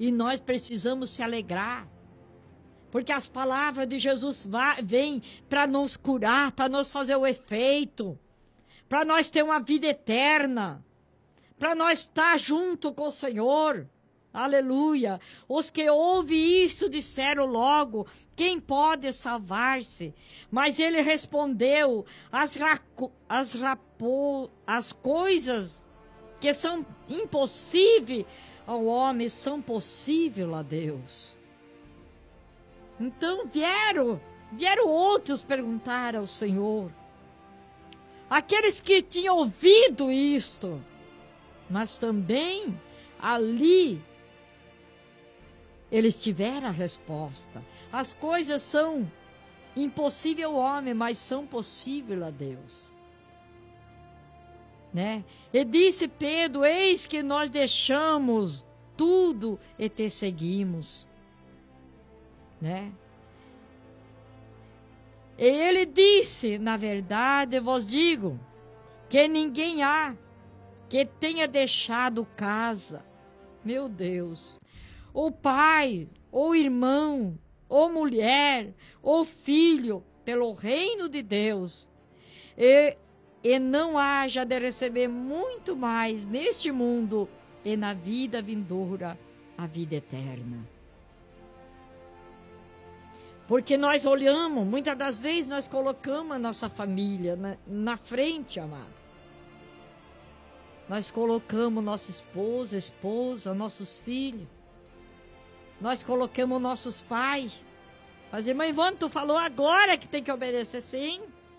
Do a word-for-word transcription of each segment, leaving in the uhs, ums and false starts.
E nós precisamos se alegrar. Porque as palavras de Jesus vêm para nos curar, para nos fazer o efeito, para nós ter uma vida eterna, para nós estar junto com o Senhor. Aleluia. Os que ouvem isso disseram logo: quem pode salvar-se? Mas ele respondeu: as, raco, as, rapo, as coisas que são impossíveis ao homem são possíveis a Deus. Então vieram, vieram outros perguntar ao Senhor. Aqueles que tinham ouvido isto, mas também ali eles tiveram a resposta. As coisas são impossíveis ao homem, mas são possíveis a Deus. Né? E disse Pedro: eis que nós deixamos tudo e te seguimos. Né? E ele disse: na verdade vos digo, que ninguém há que tenha deixado casa, meu Deus, ou pai, ou irmão, ou mulher, ou filho, pelo reino de Deus, e, e não haja de receber muito mais neste mundo e na vida vindoura, a vida eterna. Porque nós olhamos, muitas das vezes nós colocamos a nossa família na, na frente, amado. Nós colocamos nosso esposo, esposa, nossos filhos. Nós colocamos nossos pais. Mas, irmã Ivone, tu falou agora que tem que obedecer, sim.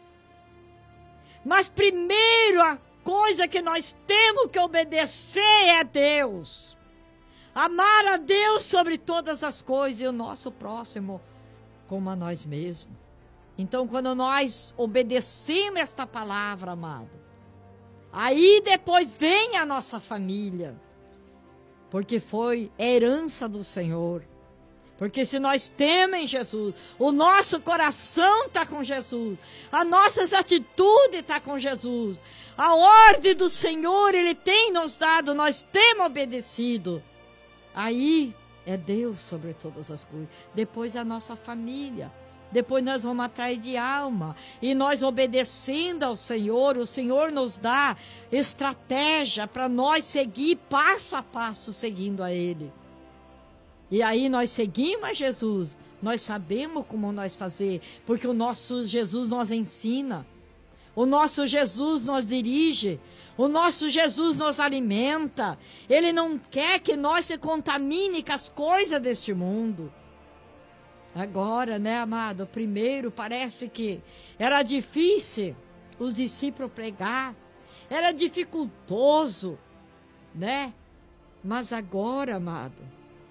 Mas primeiro a coisa que nós temos que obedecer é a Deus. Amar a Deus sobre todas as coisas e o nosso próximo como a nós mesmos. Então, quando nós obedecemos esta palavra, amado, aí depois vem a nossa família, porque foi herança do Senhor. Porque se nós temos em Jesus, o nosso coração está com Jesus, as nossas atitudes estão com Jesus, a ordem do Senhor Ele tem nos dado, nós temos obedecido, aí é Deus sobre todas as coisas. Depois a nossa família. Depois nós vamos atrás de alma. E nós obedecendo ao Senhor, o Senhor nos dá estratégia para nós seguir passo a passo seguindo a Ele. E aí nós seguimos a Jesus. Nós sabemos como nós fazer. Porque o nosso Jesus nos ensina. O nosso Jesus nos dirige. O nosso Jesus nos alimenta. Ele não quer que nós se contamine com as coisas deste mundo. Agora, né, amado? Primeiro, parece que era difícil os discípulos pregar. Era dificultoso, né? Mas agora, amado,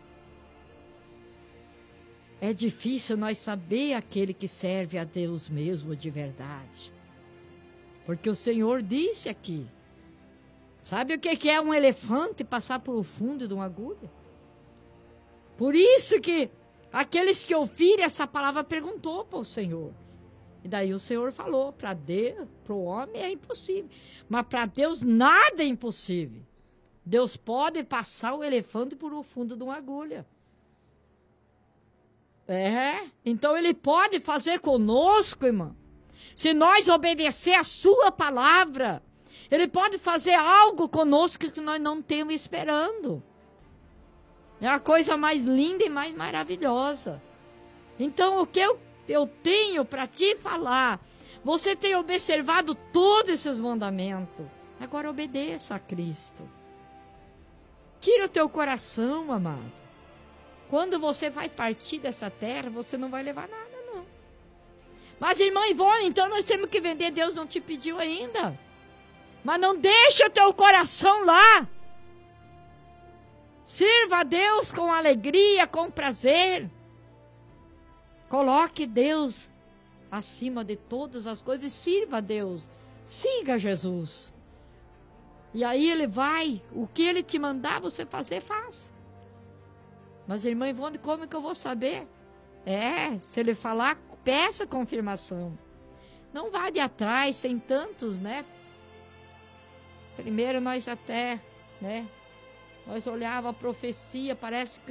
é difícil nós saber aquele que serve a Deus mesmo de verdade. Porque o Senhor disse aqui. Sabe o que é um elefante passar por o fundo de uma agulha? Por isso que aqueles que ouviram essa palavra perguntou para o Senhor. E daí o Senhor falou: para Deus, para o homem é impossível. Mas para Deus nada é impossível. Deus pode passar o elefante por o fundo de uma agulha. É, então Ele pode fazer conosco, irmão. Se nós obedecer a sua palavra, Ele pode fazer algo conosco que nós não estamos esperando. É a coisa mais linda e mais maravilhosa. Então, o que eu, eu tenho para te falar, você tem observado todos esses mandamentos. Agora obedeça a Cristo. Tira o teu coração, amado. Quando você vai partir dessa terra, você não vai levar nada, não. Mas, irmã Ivone, então nós temos que vender. Deus não te pediu ainda. Mas não deixa o teu coração lá. Sirva a Deus com alegria, com prazer. Coloque Deus acima de todas as coisas e sirva a Deus. Siga Jesus. E aí Ele vai, o que Ele te mandar você fazer, faça. Mas, irmã Ivone, como que eu vou saber? É, se Ele falar, peça confirmação. Não vá de atrás, tem tantos, né? Primeiro nós até, né? Nós olhava a profecia, parece que